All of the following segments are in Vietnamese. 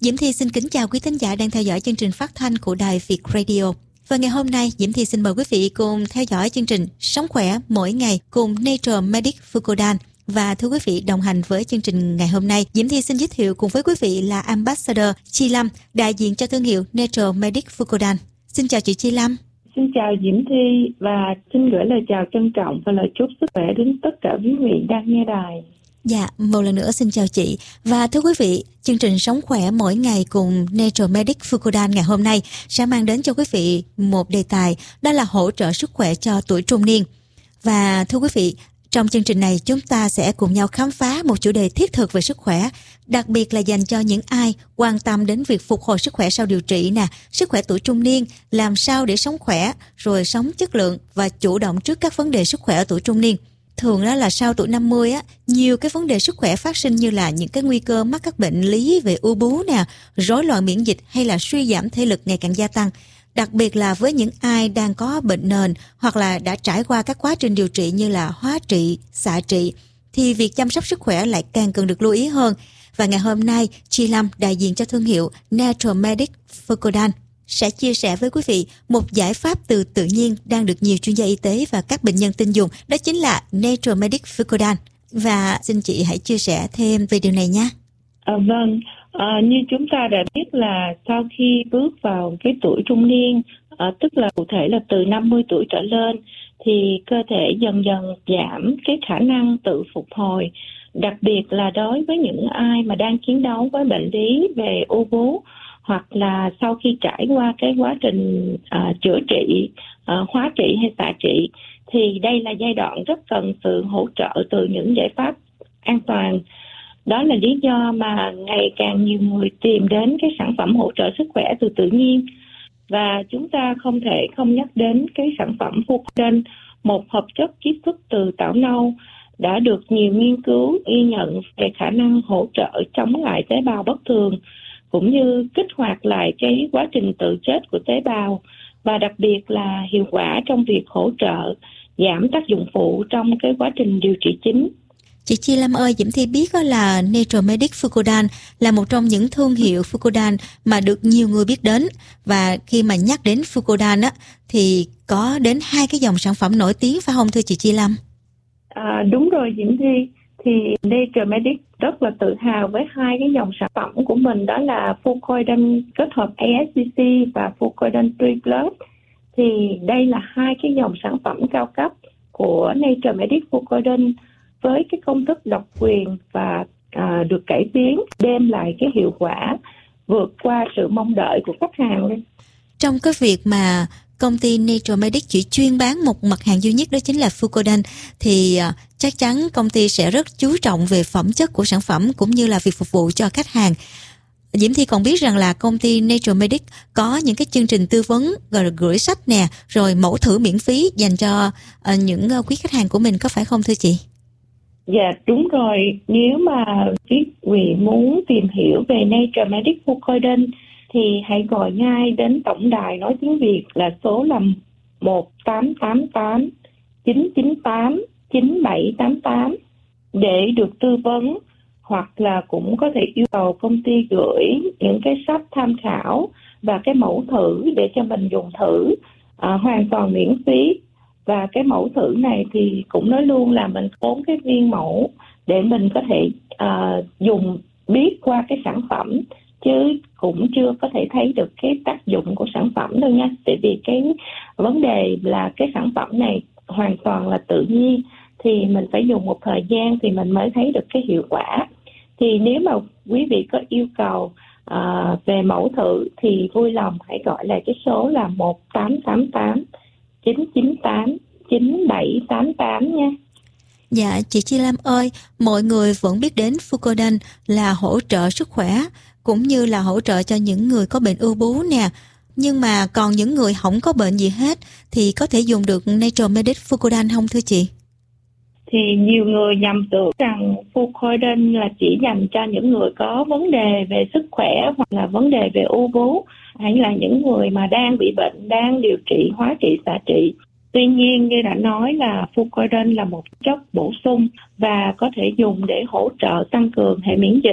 Diễm Thi xin kính chào quý thính giả đang theo dõi chương trình phát thanh của Đài Việt Radio. Và ngày hôm nay, Diễm Thi xin mời quý vị cùng theo dõi chương trình Sống khỏe mỗi ngày cùng Nature Medic Fucodan. Và thưa quý vị, đồng hành với chương trình ngày hôm nay, Diễm Thi xin giới thiệu cùng với quý vị là Ambassador Chi Lâm, đại diện cho thương hiệu Nature Medic Fucodan. Xin chào chị Chi Lâm. Xin chào Diễm Thi và xin gửi lời chào trân trọng và lời chúc sức khỏe đến tất cả quý vị đang nghe đài. Dạ, một lần nữa xin chào chị. Và thưa quý vị, chương trình Sống khỏe mỗi ngày cùng Nature Medic Fucodan ngày hôm nay sẽ mang đến cho quý vị một đề tài, đó là hỗ trợ sức khỏe cho tuổi trung niên. Và thưa quý vị, trong chương trình này chúng ta sẽ cùng nhau khám phá một chủ đề thiết thực về sức khỏe, đặc biệt là dành cho những ai quan tâm đến việc phục hồi sức khỏe sau điều trị nè, sức khỏe tuổi trung niên, làm sao để sống khỏe, rồi sống chất lượng và chủ động trước các vấn đề sức khỏe ở tuổi trung niên. Thường đó là sau tuổi 50 á, nhiều cái vấn đề sức khỏe phát sinh như là những cái nguy cơ mắc các bệnh lý về u bú nè, rối loạn miễn dịch hay là suy giảm thể lực ngày càng gia tăng. Đặc biệt là với những ai đang có bệnh nền hoặc là đã trải qua các quá trình điều trị như là hóa trị, xạ trị, thì việc chăm sóc sức khỏe lại càng cần được lưu ý hơn. Và ngày hôm nay, Chi Lâm, đại diện cho thương hiệu Nature Medic Fucodan, sẽ chia sẻ với quý vị một giải pháp từ tự nhiên đang được nhiều chuyên gia y tế và các bệnh nhân tin dùng, đó chính là Nature Medic Fucodan. Và xin chị hãy chia sẻ thêm về điều này nhé. Vâng, như chúng ta đã biết là sau khi bước vào cái tuổi trung niên, tức là cụ thể là từ 50 tuổi trở lên, thì cơ thể dần dần giảm cái khả năng tự phục hồi, đặc biệt là đối với những ai mà đang chiến đấu với bệnh lý về u vú, hoặc là sau khi trải qua cái quá trình chữa trị, hóa trị hay xạ trị, thì đây là giai đoạn rất cần sự hỗ trợ từ những giải pháp an toàn. Đó là lý do mà ngày càng nhiều người tìm đến cái sản phẩm hỗ trợ sức khỏe từ tự nhiên. Và chúng ta không thể không nhắc đến cái sản phẩm Fucodan, một hợp chất chiết xuất từ tảo nâu, đã được nhiều nghiên cứu ghi nhận về khả năng hỗ trợ chống lại tế bào bất thường, cũng như kích hoạt lại cái quá trình tự chết của tế bào, và đặc biệt là hiệu quả trong việc hỗ trợ giảm tác dụng phụ trong cái quá trình điều trị chính. Chị Chi Lâm ơi, Diễm Thi biết là Nature Medic Fucodan là một trong những thương hiệu Fucodan mà được nhiều người biết đến. Và khi mà nhắc đến Fucodan á, thì có đến 2 cái dòng sản phẩm nổi tiếng phải không thưa chị Chi Lâm? Đúng rồi Diễm Thi, thì Nature Medic rất là tự hào với 2 cái dòng sản phẩm của mình, đó là Fucodan kết hợp ASCC và Fucodan 3 Plus. Thì đây là 2 cái dòng sản phẩm cao cấp của Nature Medic Fucodan với cái công thức độc quyền và được cải tiến, đem lại cái hiệu quả vượt qua sự mong đợi của khách hàng. Trong cái việc mà công ty Nature Medic chỉ chuyên bán một mặt hàng duy nhất, đó chính là Fucodan, thì chắc chắn công ty sẽ rất chú trọng về phẩm chất của sản phẩm cũng như là việc phục vụ cho khách hàng. Diễm Thi còn biết rằng là công ty Nature Medic có những cái chương trình tư vấn gửi sách nè, rồi mẫu thử miễn phí dành cho những quý khách hàng của mình, có phải không thưa chị? Dạ đúng rồi, nếu mà quý vị muốn tìm hiểu về Nature Medic Fucodan thì hãy gọi ngay đến tổng đài nói tiếng Việt là số là 1888 998 9788 để được tư vấn, hoặc là cũng có thể yêu cầu công ty gửi những cái sách tham khảo và cái mẫu thử để cho mình dùng thử hoàn toàn miễn phí. Và cái mẫu thử này thì cũng nói luôn là mình 4 cái viên mẫu để mình có thể dùng biết qua cái sản phẩm, chứ cũng chưa có thể thấy được cái tác dụng của sản phẩm đâu nha. Tại vì cái vấn đề là cái sản phẩm này hoàn toàn là tự nhiên, thì mình phải dùng một thời gian thì mình mới thấy được cái hiệu quả. Thì nếu mà quý vị có yêu cầu về mẫu thử thì vui lòng hãy gọi lại cái số là 1888 998 9788 nha. Dạ, chị Chi Lâm ơi, mọi người vẫn biết đến Fucodan là hỗ trợ sức khỏe cũng như là hỗ trợ cho những người có bệnh ưu bú nè. Nhưng mà còn những người không có bệnh gì hết thì có thể dùng được Nature Medic Fucodan không thưa chị? Thì nhiều người nhầm tưởng rằng Fucodan là chỉ dành cho những người có vấn đề về sức khỏe hoặc là vấn đề về u vú, hay là những người mà đang bị bệnh, đang điều trị, hóa trị, xạ trị. Tuy nhiên, như đã nói là Fucodan là một chất bổ sung và có thể dùng để hỗ trợ tăng cường hệ miễn dịch,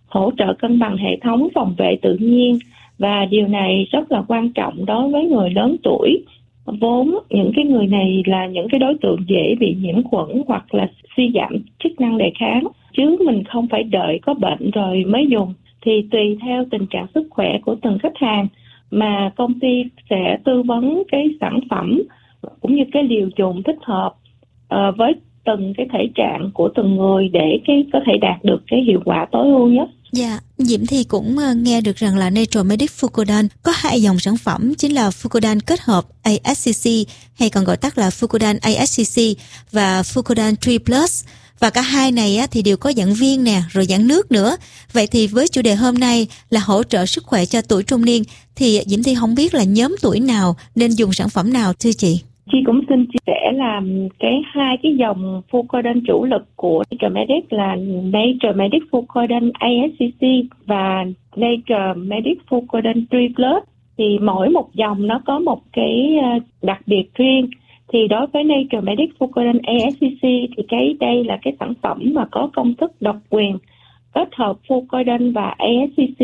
hỗ trợ cân bằng hệ thống phòng vệ tự nhiên, và điều này rất là quan trọng đối với người lớn tuổi. Vốn những cái người này là những cái đối tượng dễ bị nhiễm khuẩn hoặc là suy giảm chức năng đề kháng, chứ mình không phải đợi có bệnh rồi mới dùng. Thì tùy theo tình trạng sức khỏe của từng khách hàng mà công ty sẽ tư vấn cái sản phẩm cũng như cái liều dùng thích hợp với từng cái thể trạng của từng người để có thể đạt được cái hiệu quả tối ưu nhất. Dạ, Diễm thì cũng nghe được rằng là Naturomedic Fucodan có 2 dòng sản phẩm, chính là Fucodan kết hợp ASCC hay còn gọi tắt là Fucodan ASCC và Fucodan 3 Plus. Và cả hai này thì đều có dạng viên nè, rồi dạng nước nữa. Vậy thì với chủ đề hôm nay là hỗ trợ sức khỏe cho tuổi trung niên, thì Diễm Thi không biết là nhóm tuổi nào nên dùng sản phẩm nào thưa chị? Chị cũng xin chia sẻ là hai cái dòng Fucodan chủ lực của Naturomedic là Naturomedic Fucodan ASCC và Naturomedic Fucodan 3 Plus. Thì mỗi một dòng nó có một cái đặc biệt riêng. Thì đối với Naturomedic Fucodan ASCC thì đây là cái sản phẩm mà có công thức độc quyền kết hợp Fucodan và ASCC,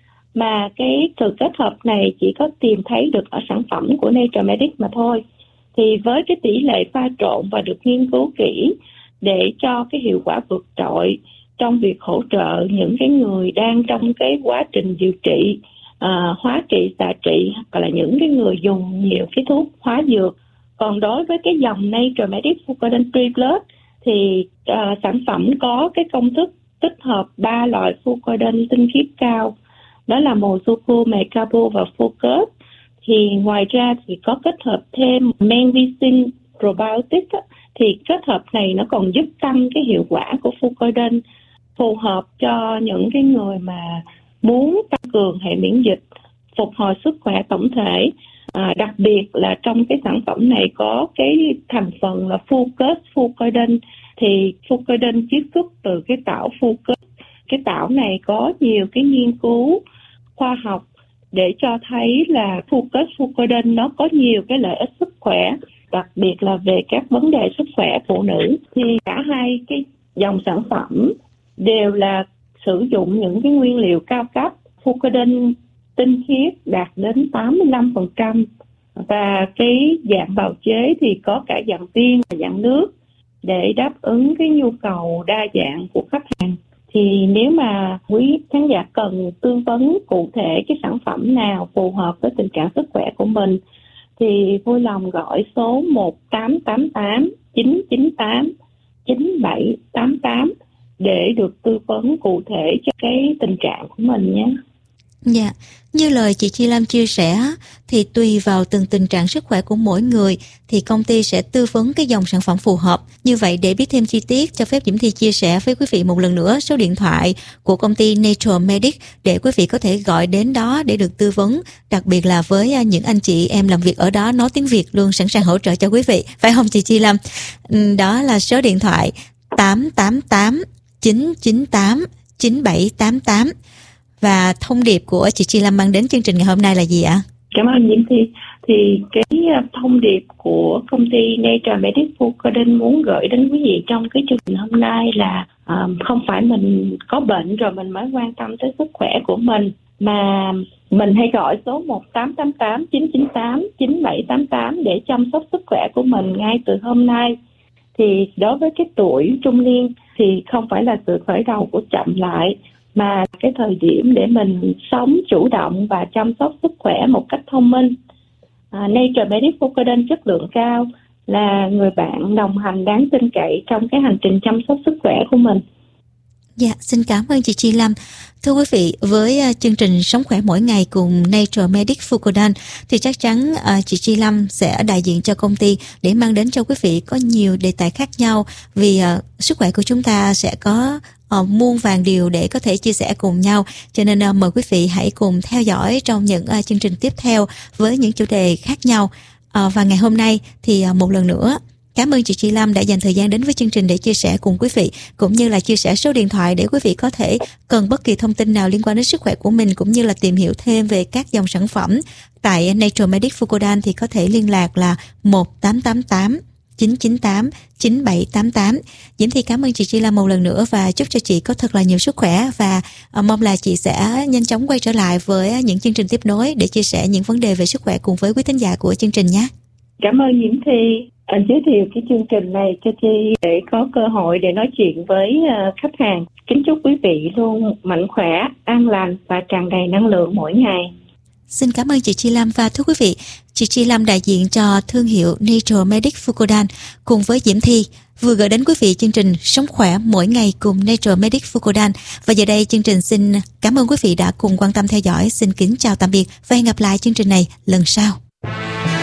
mà cái sự kết hợp này chỉ có tìm thấy được ở sản phẩm của Naturomedic mà thôi. Thì với cái tỷ lệ pha trộn và được nghiên cứu kỹ để cho cái hiệu quả vượt trội trong việc hỗ trợ những cái người đang trong cái quá trình điều trị, hóa trị, xạ trị, hoặc là những cái người dùng nhiều cái thuốc hóa dược. Còn đối với cái dòng Naturomedic Fucodan 3 Plus thì sản phẩm có cái công thức tích hợp 3 loại Fucodan tinh khiết cao, đó là Mosuku, Mecabu và Focus. Thì ngoài ra thì có kết hợp thêm men vi sinh probiotic thì kết hợp này nó còn giúp tăng cái hiệu quả của Fucodan, phù hợp cho những cái người mà muốn tăng cường hệ miễn dịch, phục hồi sức khỏe tổng thể. Đặc biệt là trong cái sản phẩm này có cái thành phần là Focus Fucodan, thì Fucodan chiết xuất từ cái tảo Focus. Cái tảo này có nhiều cái nghiên cứu khoa học để cho thấy là Focus Fucodan nó có nhiều cái lợi ích sức khỏe, đặc biệt là về các vấn đề sức khỏe phụ nữ. Thì cả hai cái dòng sản phẩm đều là sử dụng những cái nguyên liệu cao cấp. Fucodan tinh khiết đạt đến 85%, và cái dạng bào chế thì có cả dạng viên và dạng nước để đáp ứng cái nhu cầu đa dạng của khách hàng. Thì nếu mà quý khán giả cần tư vấn cụ thể cái sản phẩm nào phù hợp với tình trạng sức khỏe của mình thì vui lòng gọi số 1888 998 9788 để được tư vấn cụ thể cho cái tình trạng của mình nhé. Dạ, như lời chị Chi Lam chia sẻ thì tùy vào từng tình trạng sức khỏe của mỗi người thì công ty sẽ tư vấn cái dòng sản phẩm phù hợp. Như vậy để biết thêm chi tiết, cho phép Diễm Thi chia sẻ với quý vị một lần nữa số điện thoại của công ty Naturomedic để quý vị có thể gọi đến đó để được tư vấn, đặc biệt là với những anh chị em làm việc ở đó nói tiếng Việt luôn sẵn sàng hỗ trợ cho quý vị. Phải không chị Chi Lam? Đó là số điện thoại 888 998 9788. Và thông điệp của chị Chi Lam mang đến chương trình ngày hôm nay là gì ạ? Cảm ơn Diễm Thi. Thì cái thông điệp của công ty Naturomedic Fucodan muốn gửi đến quý vị trong cái chương trình hôm nay là không phải mình có bệnh rồi mình mới quan tâm tới sức khỏe của mình, mà mình hãy gọi số 1888 998 9788 để chăm sóc sức khỏe của mình ngay từ hôm nay. Thì đối với cái tuổi trung niên thì không phải là sự khởi đầu của chậm lại, mà cái thời điểm để mình sống chủ động và chăm sóc sức khỏe một cách thông minh. Naturomedic Fucodan chất lượng cao là người bạn đồng hành đáng tin cậy trong cái hành trình chăm sóc sức khỏe của mình. Dạ, xin cảm ơn chị Chi Lam. Thưa quý vị, với chương trình Sống khỏe mỗi ngày cùng Naturomedic Fucodan thì chắc chắn chị Chi Lam sẽ đại diện cho công ty để mang đến cho quý vị có nhiều đề tài khác nhau, vì sức khỏe của chúng ta sẽ có muôn vàn điều để có thể chia sẻ cùng nhau. Cho nên mời quý vị hãy cùng theo dõi trong những chương trình tiếp theo với những chủ đề khác nhau. Và ngày hôm nay thì một lần nữa cảm ơn chị Chi Lam đã dành thời gian đến với chương trình để chia sẻ cùng quý vị, cũng như là chia sẻ số điện thoại để quý vị có thể cần bất kỳ thông tin nào liên quan đến sức khỏe của mình, cũng như là tìm hiểu thêm về các dòng sản phẩm tại Naturomedic Fucodan thì có thể liên lạc là 1888 998 9788. Diễm Thi cảm ơn chị Chi Lam một lần nữa và chúc cho chị có thật là nhiều sức khỏe, và mong là chị sẽ nhanh chóng quay trở lại với những chương trình tiếp nối để chia sẻ những vấn đề về sức khỏe cùng với quý thính giả của chương trình nhé. Cảm ơn Diễm Thi giới thiệu cái chương trình này cho Chi để có cơ hội để nói chuyện với khách hàng. Kính chúc quý vị luôn mạnh khỏe, an lành và tràn đầy năng lượng mỗi ngày. Xin cảm ơn chị Chi Lam. Và thưa quý vị, chị Chi Lam đại diện cho thương hiệu Naturomedic Fucodan cùng với Diễm Thi vừa gửi đến quý vị chương trình Sống khỏe mỗi ngày cùng Naturomedic Fucodan. Và giờ đây chương trình xin cảm ơn quý vị đã cùng quan tâm theo dõi. Xin kính chào tạm biệt và hẹn gặp lại chương trình này lần sau.